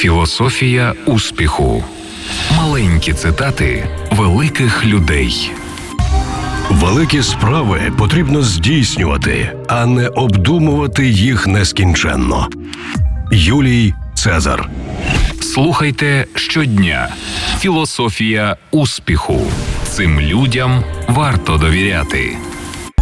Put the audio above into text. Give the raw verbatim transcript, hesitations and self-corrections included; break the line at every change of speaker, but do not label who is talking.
Філософія успіху. Маленькі цитати великих людей.
Великі справи потрібно здійснювати, а не обдумувати їх нескінченно. Юлій Цезар.
Слухайте щодня. Філософія успіху. Цим людям варто довіряти.